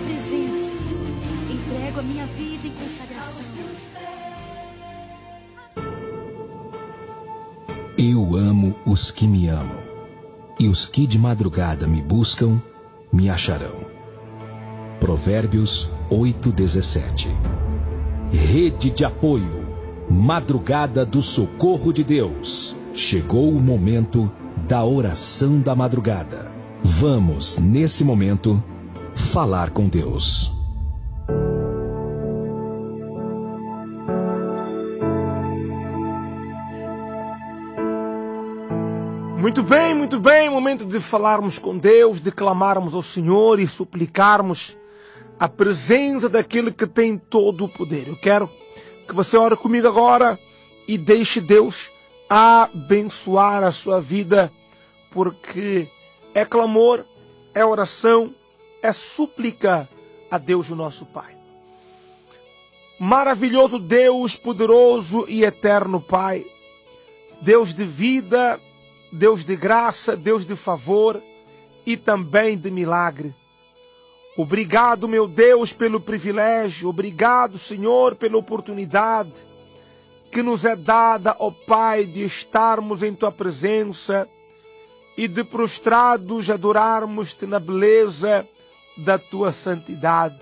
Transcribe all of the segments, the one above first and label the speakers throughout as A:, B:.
A: presença, entrego a minha vida em consagração.
B: Eu amo os que me amam, e os que de madrugada me buscam, me acharão. Provérbios 8:17. Rede de apoio, madrugada do socorro de Deus. Chegou o momento da oração da madrugada. Vamos, nesse momento, falar com Deus.
C: Muito bem, momento de falarmos com Deus, de clamarmos ao Senhor e suplicarmos a presença daquele que tem todo o poder. Eu quero que você ore comigo agora e deixe Deus abençoar a sua vida, porque é clamor, é oração, é súplica a Deus, o nosso Pai. Maravilhoso Deus, poderoso e eterno Pai, Deus de vida, Deus de graça, Deus de favor e também de milagre. Obrigado, meu Deus, pelo privilégio. Obrigado, Senhor, pela oportunidade que nos é dada, ó Pai, de estarmos em Tua presença e de prostrados adorarmos-Te na beleza da Tua santidade.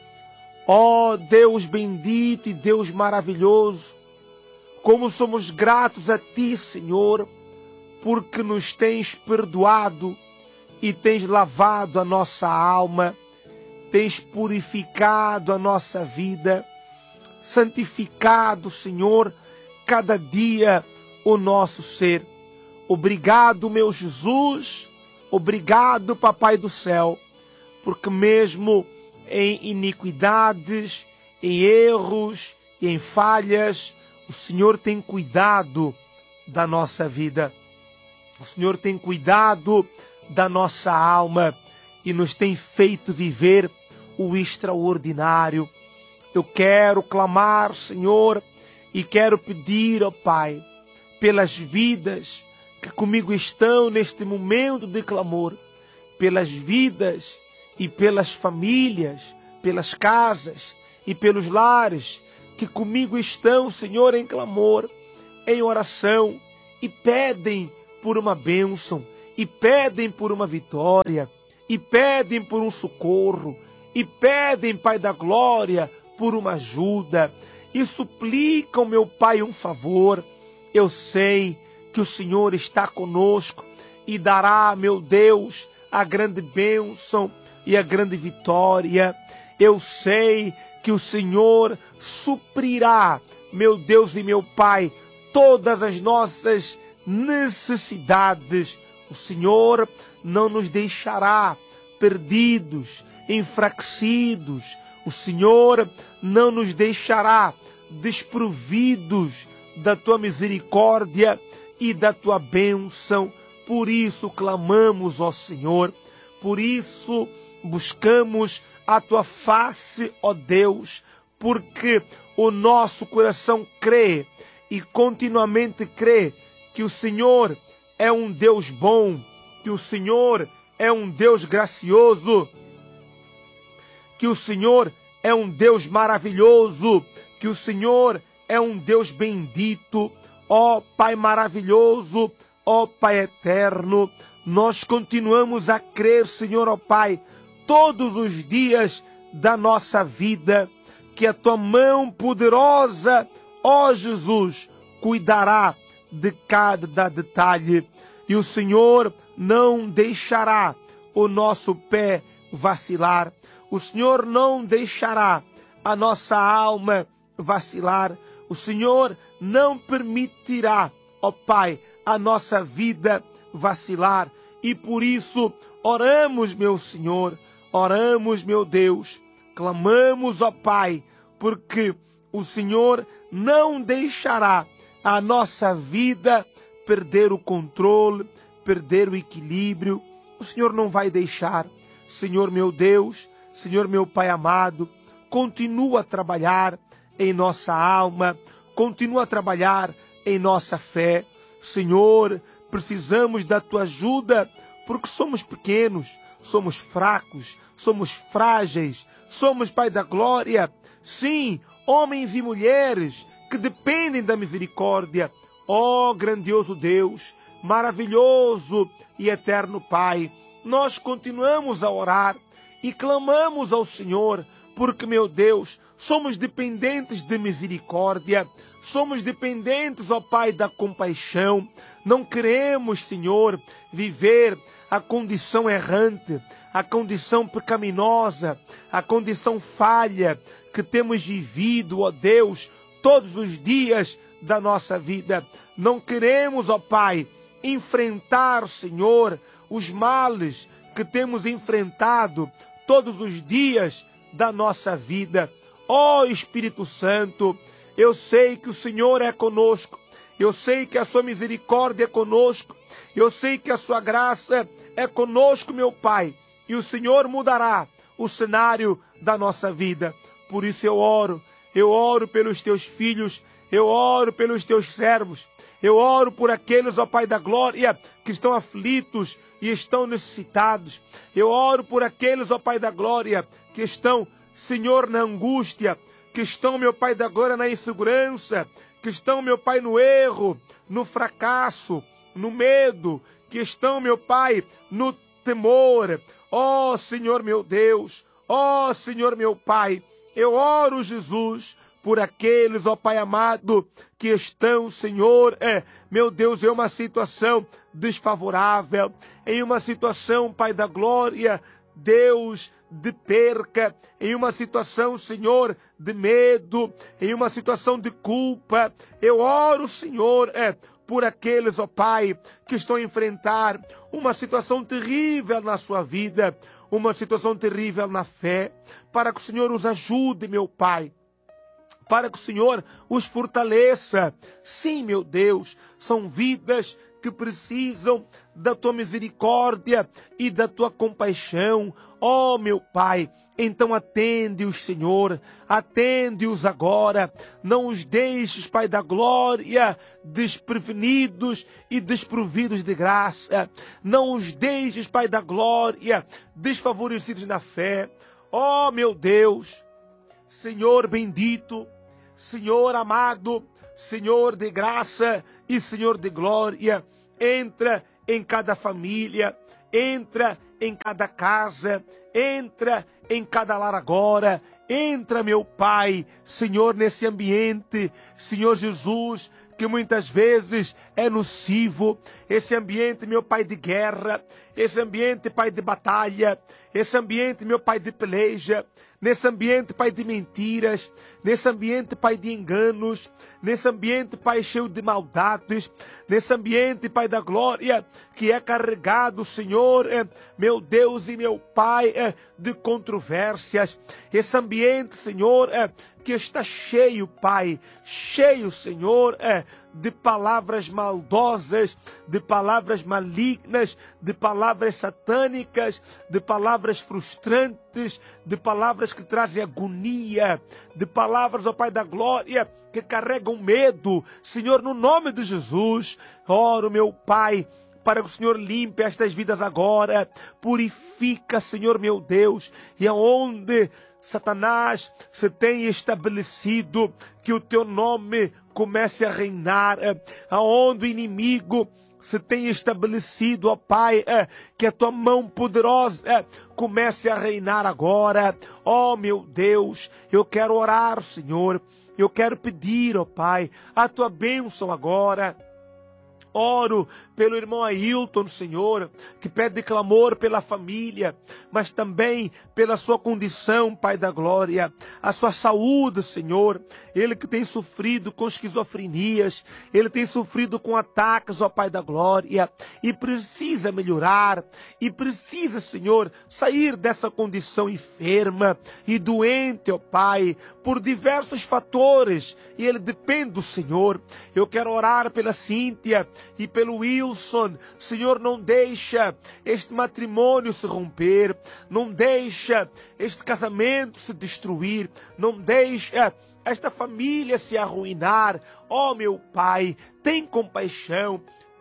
C: Ó Deus bendito e Deus maravilhoso, como somos gratos a Ti, Senhor, porque nos tens perdoado e tens lavado a nossa alma, tens purificado a nossa vida, santificado, Senhor, cada dia o nosso ser. Obrigado, meu Jesus, obrigado, Papai do céu, porque mesmo em iniquidades, em erros e em falhas, o Senhor tem cuidado da nossa vida. O Senhor tem cuidado da nossa alma e nos tem feito viver o extraordinário. Eu quero clamar, Senhor, e quero pedir, ó Pai, pelas vidas que comigo estão neste momento de clamor, pelas vidas e pelas famílias, pelas casas e pelos lares que comigo estão, Senhor, em clamor, em oração, e pedem por uma bênção, e pedem por uma vitória, e pedem por um socorro, e pedem, Pai da glória, por uma ajuda, e suplicam, meu Pai, um favor. Eu sei que o Senhor está conosco e dará, meu Deus, a grande bênção e a grande vitória. Eu sei que o Senhor suprirá, meu Deus e meu Pai, todas as nossas necessidades. O Senhor não nos deixará perdidos, enfraquecidos. O Senhor não nos deixará desprovidos da Tua misericórdia e da Tua bênção. Por isso clamamos, ó Senhor, por isso buscamos a Tua face, ó Deus, porque o nosso coração crê e continuamente crê que o Senhor é um Deus bom, que o Senhor é um Deus gracioso, que o Senhor é um Deus maravilhoso, que o Senhor é um Deus bendito. Ó Pai maravilhoso, ó Pai eterno, nós continuamos a crer, Senhor, ó Pai, todos os dias da nossa vida, que a Tua mão poderosa, ó Jesus, cuidará de cada detalhe, e o Senhor não deixará o nosso pé vacilar. O Senhor não deixará a nossa alma vacilar. O Senhor não permitirá, ó Pai, a nossa vida vacilar. E por isso oramos, meu Senhor, oramos, meu Deus, clamamos, ó Pai, porque o Senhor não deixará a nossa vida perder o controle, perder o equilíbrio. O Senhor não vai deixar. Senhor meu Deus, Senhor meu Pai amado, continua a trabalhar em nossa alma, continua a trabalhar em nossa fé. Senhor, precisamos da Tua ajuda, porque somos pequenos, somos fracos, somos frágeis, somos, Pai da glória, sim, homens e mulheres que dependem da misericórdia. Ó grandioso Deus, maravilhoso e eterno Pai, nós continuamos a orar e clamamos ao Senhor, porque, meu Deus, somos dependentes de misericórdia, somos dependentes, ó Pai, da compaixão. Não queremos, Senhor, viver a condição errante, a condição pecaminosa, a condição falha que temos vivido, ó Deus, todos os dias da nossa vida. Não queremos, ó Pai, enfrentar, Senhor, os males que temos enfrentado todos os dias da nossa vida. Ó Espírito Santo, eu sei que o Senhor é conosco, eu sei que a sua misericórdia é conosco, eu sei que a sua graça é conosco, meu Pai, e o Senhor mudará o cenário da nossa vida. Por isso eu oro pelos teus filhos, eu oro pelos teus servos, eu oro por aqueles, ó Pai da glória, que estão aflitos e estão necessitados. Eu oro por aqueles, ó Pai da glória, que estão, Senhor, na angústia, que estão, meu Pai da glória, na insegurança, que estão, meu Pai, no erro, no fracasso, no medo, que estão, meu Pai, no temor. Ó Senhor, meu Deus, ó Senhor, meu Pai, eu oro, Jesus, por aqueles, ó Pai amado, que estão, Senhor, meu Deus, em uma situação desfavorável, em uma situação, Pai da glória, Deus, de perca, em uma situação, Senhor, de medo, em uma situação de culpa. Eu oro, Senhor, por aqueles, ó Pai, que estão a enfrentar uma situação terrível na sua vida, uma situação terrível na fé, para que o Senhor os ajude, meu Pai, para que o Senhor os fortaleça. Sim, meu Deus, são vidas que precisam da tua misericórdia e da tua compaixão. Ó, meu Pai, então atende-os, Senhor, atende-os agora. Não os deixes, Pai da glória, desprevenidos e desprovidos de graça. Não os deixes, Pai da glória, desfavorecidos na fé. Ó, meu Deus, Senhor bendito, Senhor amado, Senhor de graça e Senhor de glória, entra em cada família, entra em cada casa, entra em cada lar agora, entra, meu Pai, Senhor, nesse ambiente, Senhor Jesus, que muitas vezes é nocivo, esse ambiente, meu Pai, de guerra, esse ambiente, Pai, de batalha, esse ambiente, meu Pai, de peleja, nesse ambiente, Pai, de mentiras, nesse ambiente, Pai, de enganos, nesse ambiente, Pai, cheio de maldades, nesse ambiente, Pai da glória, que é carregado, Senhor, meu Deus e meu Pai, de controvérsias, esse ambiente, Senhor, que está cheio, Pai, cheio, Senhor, de palavras maldosas, de palavras malignas, de palavras satânicas, de palavras frustrantes, de palavras que trazem agonia, de palavras, ó Pai da glória, que carregam medo. Senhor, no nome de Jesus, oro, meu Pai, para que o Senhor limpe estas vidas agora, purifica, Senhor, meu Deus, e aonde Satanás se tem estabelecido, que o teu nome comece a reinar, aonde o inimigo se tem estabelecido, ó Pai, que a tua mão poderosa comece a reinar agora. Ó meu Deus, eu quero orar, Senhor, eu quero pedir, ó Pai, a tua bênção agora. Oro pelo irmão Ailton, Senhor, que pede clamor pela família, mas também pela sua condição, Pai da glória, a sua saúde, Senhor. Ele que tem sofrido com esquizofrenias, ele tem sofrido com ataques, ó Pai da glória, e precisa melhorar, e precisa, Senhor, sair dessa condição enferma e doente, ó Pai, por diversos fatores, e ele depende do Senhor. Eu quero orar pela Cíntia e pelo Wilson. Senhor, não deixa este matrimônio se romper, não deixa este casamento se destruir, não deixa esta família se arruinar. Ó meu Pai, tem compaixão,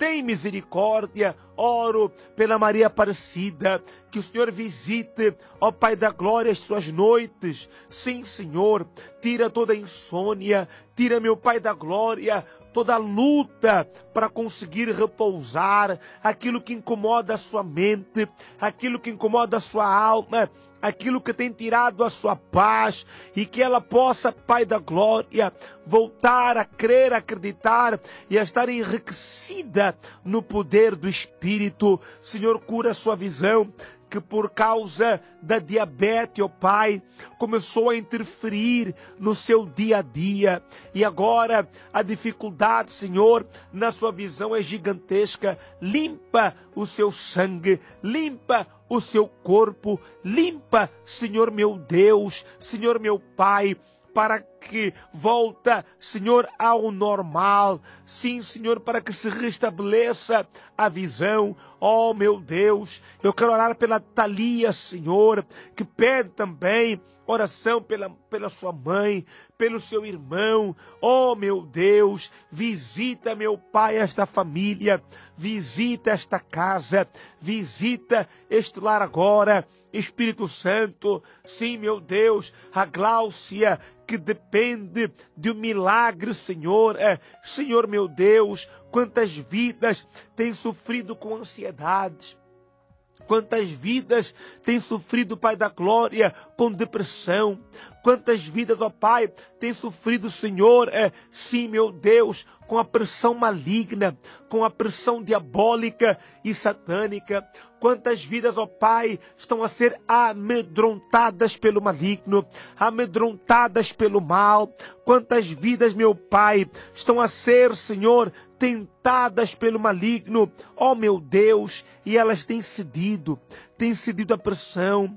C: tem misericórdia. Oro pela Maria Aparecida, que o Senhor visite, ó Pai da glória, as suas noites. Sim, Senhor, tira toda a insônia, tira, meu Pai da glória, toda a luta para conseguir repousar, aquilo que incomoda a sua mente, aquilo que incomoda a sua alma, aquilo que tem tirado a sua paz, e que ela possa, Pai da glória, voltar a crer, a acreditar e a estar enriquecida no poder do Espírito. Senhor, cura a sua visão, que por causa da diabetes, ó Pai, começou a interferir no seu dia a dia. E agora a dificuldade, Senhor, na sua visão é gigantesca. Limpa o seu sangue, limpa o seu corpo, limpa, Senhor meu Deus, Senhor meu Pai, para que volta, Senhor, ao normal. Sim, Senhor, para que se restabeleça a visão. Oh, meu Deus, eu quero orar pela Thalia, Senhor, que pede também oração pela sua mãe, pelo seu irmão. Oh, meu Deus, visita, meu Pai, esta família, visita esta casa, visita este lar agora. Espírito Santo, sim, meu Deus, a Gláucia, que depende de um milagre, Senhor. Senhor, meu Deus, quantas vidas têm sofrido com ansiedades. Quantas vidas têm sofrido, Pai da glória, com depressão. Quantas vidas, ó Pai, têm sofrido, Senhor, sim, meu Deus, com a pressão maligna, com a pressão diabólica e satânica. Quantas vidas, ó Pai, estão a ser amedrontadas pelo maligno, amedrontadas pelo mal. Quantas vidas, meu Pai, estão a ser, Senhor, tentadas pelo maligno, ó meu Deus, e elas têm cedido à pressão,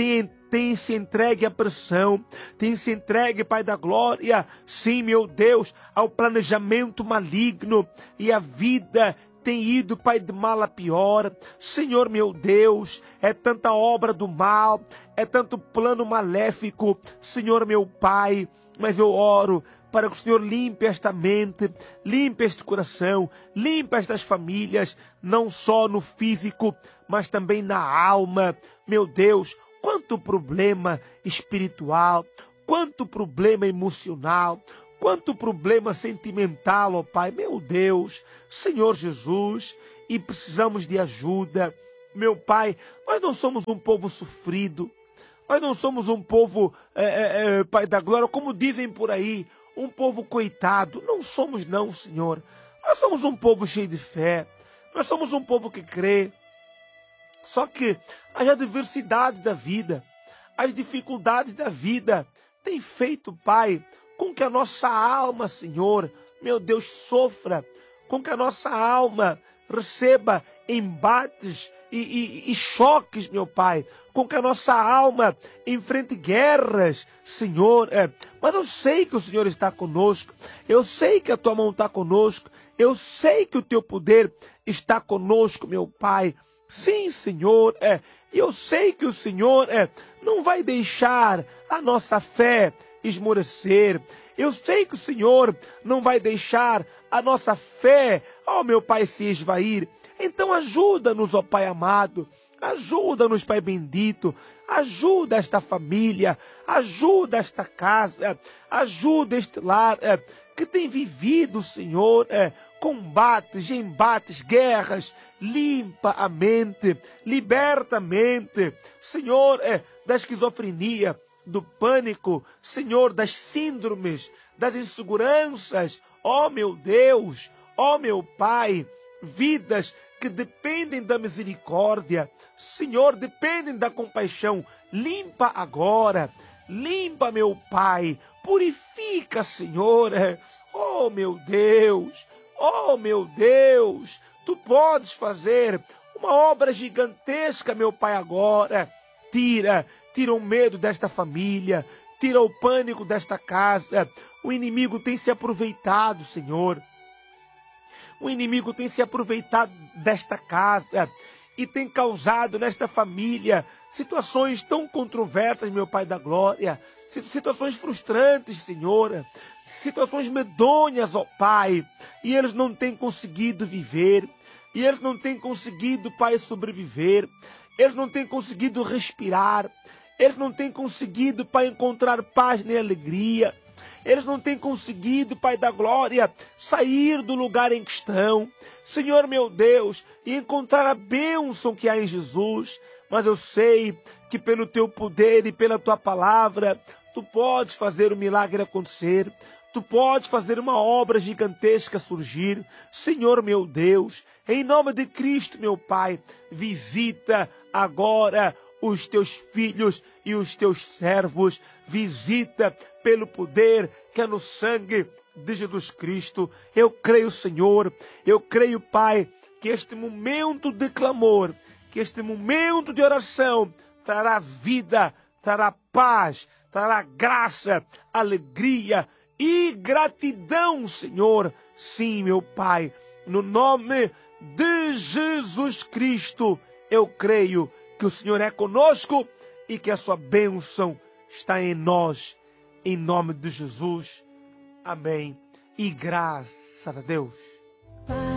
C: têm se entregue à pressão, têm se entregue, Pai da glória, sim, meu Deus, ao planejamento maligno, e a vida tem ido, Pai, de mal a pior. Senhor, meu Deus, é tanta obra do mal, é tanto plano maléfico, Senhor, meu Pai, mas eu oro para que o Senhor limpe esta mente, limpe este coração, limpe estas famílias, não só no físico, mas também na alma. Meu Deus, quanto problema espiritual, quanto problema emocional, quanto problema sentimental, ó Pai. Meu Deus, Senhor Jesus, e precisamos de ajuda. Meu Pai, nós não somos um povo sofrido, nós não somos um povo, Pai da glória, como dizem por aí, um povo coitado. Não somos não, Senhor. Nós somos um povo cheio de fé. Nós somos um povo que crê. Só que as adversidades da vida, as dificuldades da vida têm feito, Pai, com que a nossa alma, Senhor, meu Deus, sofra. Com que a nossa alma receba embates e choques, meu Pai, com que a nossa alma enfrente guerras, Senhor. Mas eu sei que o Senhor está conosco, eu sei que a Tua mão está conosco, eu sei que o Teu poder está conosco, meu Pai. Sim, Senhor, e eu sei que o Senhor não vai deixar a nossa fé esmorecer. Eu sei que o Senhor não vai deixar a nossa fé, ó meu Pai, se esvair. Então ajuda-nos, ó Pai amado, ajuda-nos, Pai bendito, ajuda esta família, ajuda esta casa, ajuda este lar que tem vivido, Senhor, combates, embates, guerras. Limpa a mente, liberta a mente, Senhor, da esquizofrenia, do pânico, Senhor, das síndromes, das inseguranças. Ó meu Deus, ó meu Pai, vidas que dependem da misericórdia, Senhor, dependem da compaixão. Limpa agora, limpa, meu Pai, purifica, Senhor. Oh meu Deus, Tu podes fazer uma obra gigantesca, meu Pai, agora. Tira o medo desta família, tira o pânico desta casa. O inimigo tem se aproveitado, Senhor. O inimigo tem se aproveitado desta casa. e tem causado nesta família situações tão controversas, meu Pai da glória, situações frustrantes, Senhor, situações medonhas, ó Pai, e eles não têm conseguido viver, e eles não têm conseguido, Pai, sobreviver, eles não têm conseguido respirar, eles não têm conseguido, Pai, encontrar paz nem alegria, eles não têm conseguido, Pai da glória, sair do lugar em que estão, Senhor meu Deus, e encontrar a bênção que há em Jesus. Mas eu sei que pelo Teu poder e pela Tua palavra, Tu podes fazer o milagre acontecer, Tu podes fazer uma obra gigantesca surgir. Senhor meu Deus, em nome de Cristo, meu Pai, visita agora os Teus filhos e os Teus servos, visita pelo poder que é no sangue de Jesus Cristo. Eu creio, Senhor, eu creio, Pai, que este momento de clamor, que este momento de oração trará vida, trará paz, trará graça, alegria e gratidão, Senhor. Sim, meu Pai, no nome de Jesus Cristo, eu creio que o Senhor é conosco e que a sua bênção está em nós. Em nome de Jesus. Amém. E graças a Deus.